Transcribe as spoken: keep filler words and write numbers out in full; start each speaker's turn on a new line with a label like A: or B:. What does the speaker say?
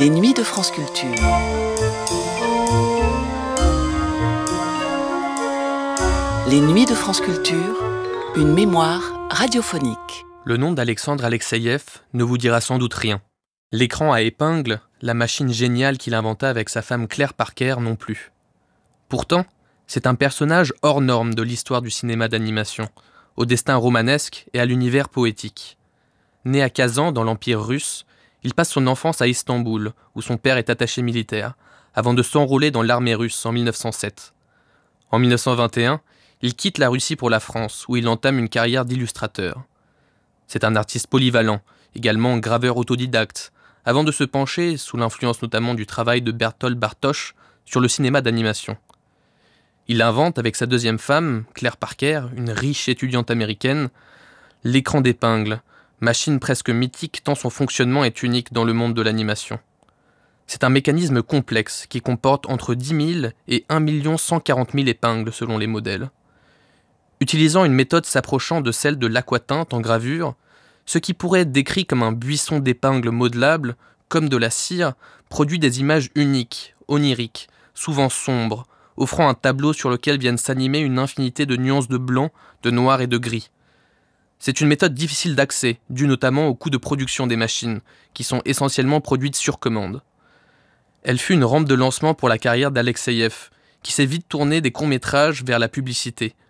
A: Les nuits de France Culture. Les nuits de France Culture, une mémoire radiophonique.
B: Le nom d'Alexandre Alexeïev ne vous dira sans doute rien. L'écran à épingles, la machine géniale qu'il inventa avec sa femme Claire Parker non plus. Pourtant, c'est un personnage hors norme de l'histoire du cinéma d'animation, au destin romanesque et à l'univers poétique. Né à Kazan dans l'Empire russe, il passe son enfance à Istanbul, où son père est attaché militaire, avant de s'enrôler dans l'armée russe en mille neuf cent sept. En mille neuf cent vingt et un, il quitte la Russie pour la France, où il entame une carrière d'illustrateur. C'est un artiste polyvalent, également graveur autodidacte, avant de se pencher, sous l'influence notamment du travail de Bertolt Bartosz, sur le cinéma d'animation. Il invente avec sa deuxième femme, Claire Parker, une riche étudiante américaine, l'écran d'épingles, machine presque mythique tant son fonctionnement est unique dans le monde de l'animation. C'est un mécanisme complexe qui comporte entre dix mille et un million cent quarante mille épingles selon les modèles. Utilisant une méthode s'approchant de celle de l'aquatinte en gravure, ce qui pourrait être décrit comme un buisson d'épingles modelables, comme de la cire, produit des images uniques, oniriques, souvent sombres, offrant un tableau sur lequel viennent s'animer une infinité de nuances de blanc, de noir et de gris. C'est une méthode difficile d'accès, due notamment au coût de production des machines, qui sont essentiellement produites sur commande. Elle fut une rampe de lancement pour la carrière d'Alexeïev, qui s'est vite tourné des courts-métrages vers la publicité,